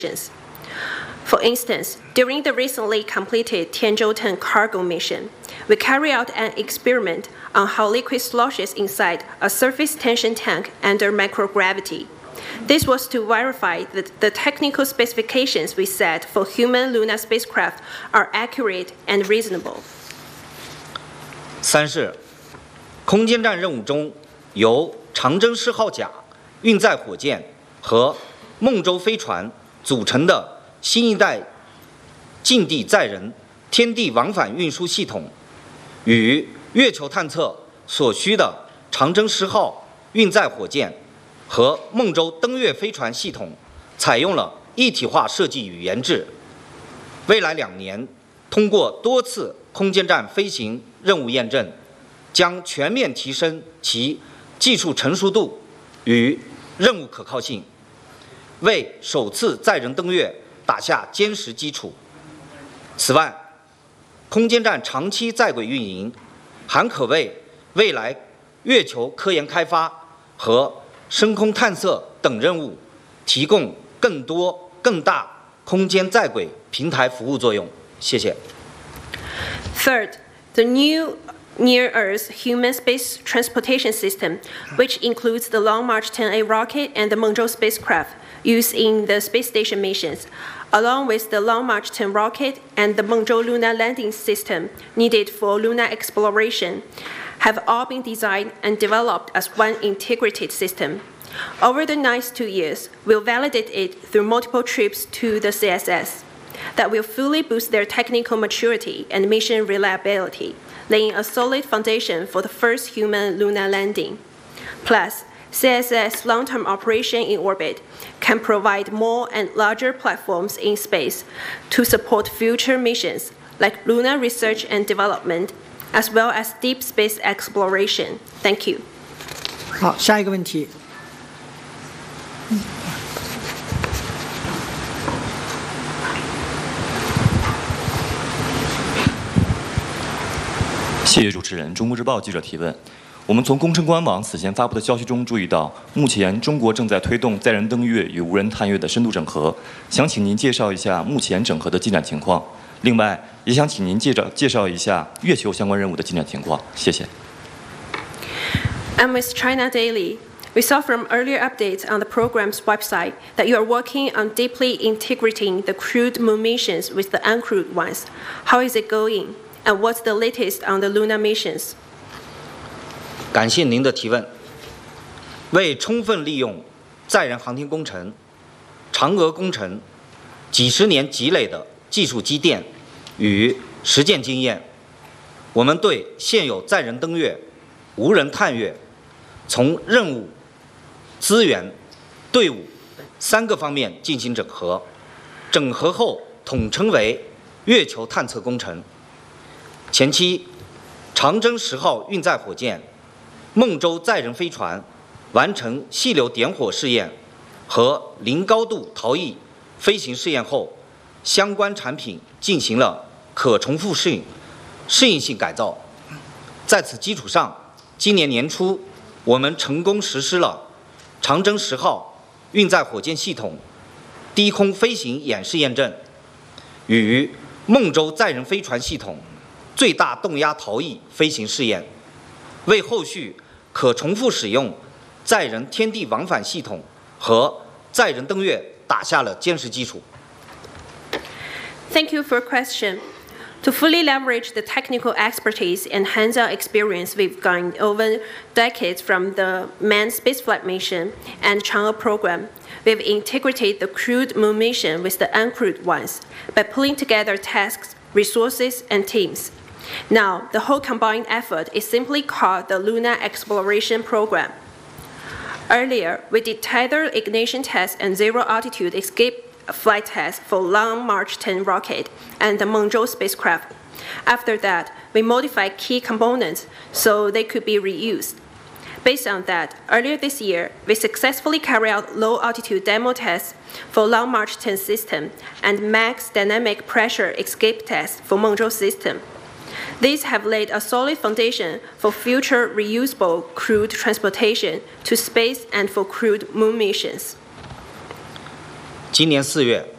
For instance, during the recently completed Tianzhou-10 cargo mission, we carried out an experiment on how liquid sloshes inside a surface tension tank under microgravity. This was to verify that the technical specifications we set for human lunar spacecraft are accurate and reasonable. 三是，空间站任务中由长征10号甲运载火箭和梦舟飞船组成的新一代近地载人天地往返运输系统，与月球探测所需的长征10号运载火箭和梦舟登月飞船系统采用了一体化设计与研制。未来2年，通过多次空间站飞行任务验证，将全面提升其技术成熟度与任务可靠性，为首次载人登月打下坚实基础。此外，空间站长期在轨运营，还可为未来月球科研开发和深空探测等任务提供更多更大空间在轨平台服务作用。谢谢。 Third, the new Near-Earth Human Space Transportation System, which includes the Long March 10A rocket and the Mengzhou spacecraft used in the space station missions, along with the Long March 10 rocket and the Mengzhou lunar landing system needed for lunar exploration, have all been designed and developed as one integrated system. Over the next 2 years, we'll validate it through multiple trips to the CSS that will fully boost their technical maturity and mission reliability, laying a solid foundation for the first human lunar landing. Plus, CSS long-term operation in orbit can provide more and larger platforms in space to support future missions like lunar research and development, as well as deep space exploration. Thank you. 好，下一个问题。 谢谢主持人。中国日报记者提问：我们从工程官网此前发布的消息中注意到，目前中国正在推动载人登月与无人探月的深度整合，想请您介绍一下目前整合的进展情况。另外，也想请您介绍一下月球相关任务的进展情况。谢谢。 I'm with China Daily. We saw from earlier updates on the program's website that you are working on deeply integrating the crewed moon missions with the uncrewed ones. How is it going? And what's the latest on the lunar missions? 感谢您的提问。为充分利用载人航天工程、嫦娥工程几十年积累的技术积淀与实践经验，我们对现有载人登月、无人探月从任务、资源、队伍3个方面进行整合，整合后统称为月球探测工程。前期，长征10号运载火箭、梦舟载人飞船完成细流点火试验和零高度逃逸飞行试验后，相关产品进行了可重复适应性改造。在此基础上，今年年初，我们成功实施了长征10号运载火箭系统低空飞行演示验证，与梦舟载人飞船系统最大动压逃逸飞行试验，为后续可重复使用载人天地往返系统和载人登月打下了坚实基础。 Thank you for your question. To fully leverage the technical expertise and hands-on experience we've gained over decades from the manned spaceflight mission and Chang'e program, we've integrated the crewed moon mission with the uncrewed ones by pulling together tasks, resources, and teams. Now, the whole combined effort is simply called the Lunar Exploration Program. Earlier, we did tether ignition tests and zero-altitude escape flight tests for Long March 10 rocket and the Mengzhou spacecraft. After that, we modified key components so they could be reused. Based on that, earlier this year, we successfully carried out low-altitude demo tests for Long March 10 system and max dynamic pressure escape tests for Mengzhou system. These have laid a solid foundation for future reusable crewed transportation to space and for crewed moon missions. 今年4月，